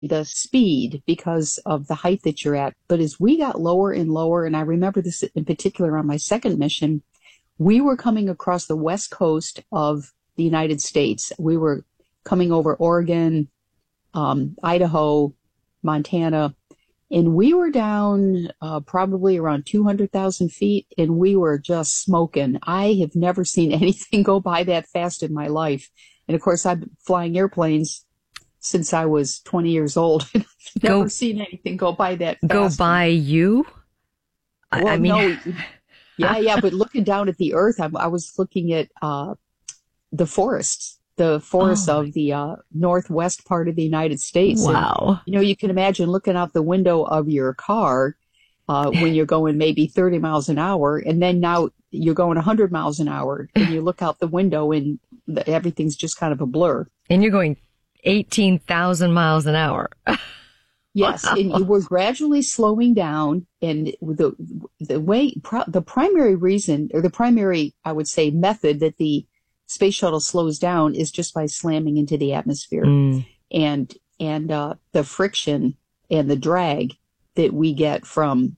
the speed because of the height that you're at. But as we got lower and lower, and I remember this in particular on my second mission, we were coming across the west coast of the United States. We were coming over Oregon, Idaho, Montana, and we were down probably around 200,000 feet, and we were just smoking. I have never seen anything go by that fast in my life. And of course, I've been flying airplanes since I was 20 years old. Never seen anything go by that fast. Go by you? Well, I mean, no. Yeah. But looking down at the earth, I was looking at the forests of the northwest part of the United States. Wow. And, you can imagine looking out the window of your car when you're going maybe 30 miles an hour, and then now you're going 100 miles an hour, and you look out the window and everything's just kind of a blur. And you're going 18,000 miles an hour. Yes, wow. And we're gradually slowing down, and the primary reason, or the primary, I would say, method that the space shuttle slows down is just by slamming into the atmosphere. And the friction and the drag that we get from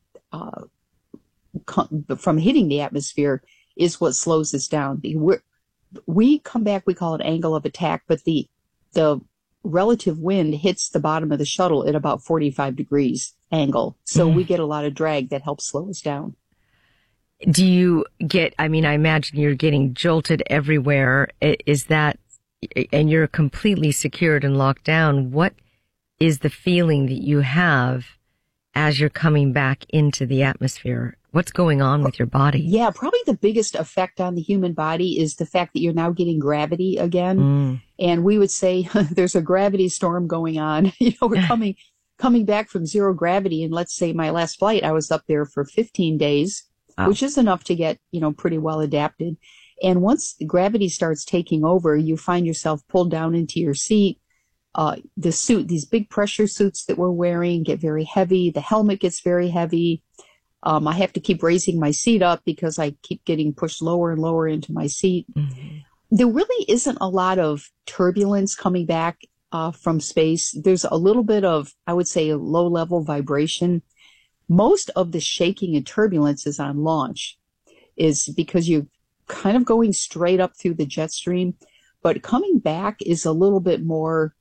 hitting the atmosphere is what slows us down. We come back, we call it angle of attack, but the relative wind hits the bottom of the shuttle at about 45 degrees angle. So we get a lot of drag that helps slow us down. Do you get, I imagine you're getting jolted everywhere. Is that, and you're completely secured and locked down. What is the feeling that you have as you're coming back into the atmosphere? What's going on with your body? Yeah, probably the biggest effect on the human body is the fact that you're now getting gravity again. And we would say there's a gravity storm going on. We're coming back from zero gravity. And let's say my last flight, I was up there for 15 days, which is enough to get, pretty well adapted. And once the gravity starts taking over, you find yourself pulled down into your seat. The suit, these big pressure suits that we're wearing get very heavy. The helmet gets very heavy. I have to keep raising my seat up because I keep getting pushed lower and lower into my seat. There really isn't a lot of turbulence coming back from space. There's a little bit of, I would say, a low-level vibration. Most of the shaking and turbulence is on launch, is because you're kind of going straight up through the jet stream. But coming back is a little bit more,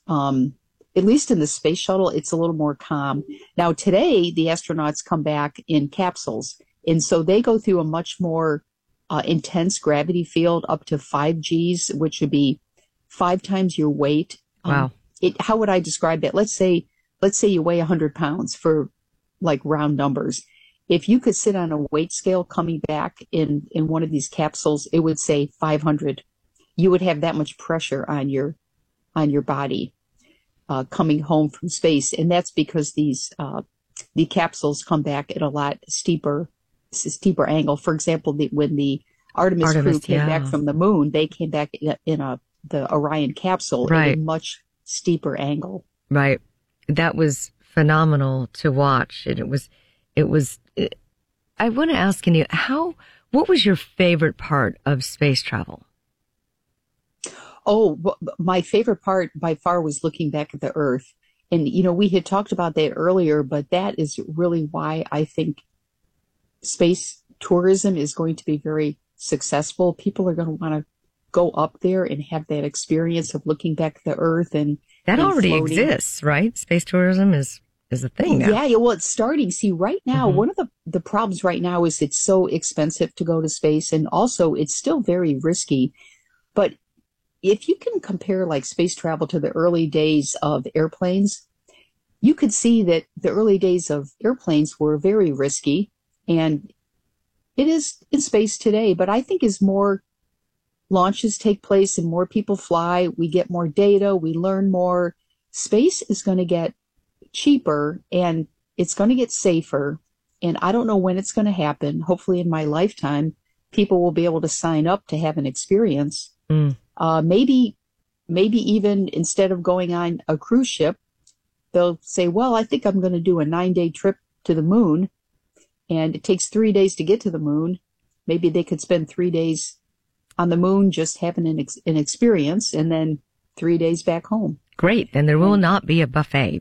at least in the space shuttle, it's a little more calm. Now, today, the astronauts come back in capsules. And so they go through a much more intense gravity field, up to 5 Gs, which would be 5 times your weight. Wow. How would I describe that? Let's say you weigh 100 pounds for like round numbers. If you could sit on a weight scale coming back in one of these capsules, it would say 500. You would have that much pressure on your body. Coming home from space, and that's because the capsules come back at a lot steeper angle. For example, when the Artemis crew came back from the moon, they came back in the Orion capsule at a much steeper angle. Right, that was phenomenal to watch. And I want to ask you, what was your favorite part of space travel? Oh, my favorite part by far was looking back at the Earth. And, we had talked about that earlier, but that is really why I think space tourism is going to be very successful. People are going to want to go up there and have that experience of looking back at the Earth and that already floating. Exists, right? Space tourism is a thing now. Yeah, well, it's starting. See, right now, one of the problems right now is it's so expensive to go to space, and also it's still very risky. But if you can compare like space travel to the early days of airplanes, you could see that the early days of airplanes were very risky, and it is in space today. But I think as more launches take place and more people fly, we get more data, we learn more. Space is going to get cheaper and it's going to get safer. And I don't know when it's going to happen. Hopefully in my lifetime, people will be able to sign up to have an experience. Maybe even instead of going on a cruise ship, they'll say, well, I think I'm going to do a 9-day trip to the moon, and it takes 3 days to get to the moon. Maybe they could spend 3 days on the moon just having an experience, and then 3 days back home. Great. Then there will not be a buffet.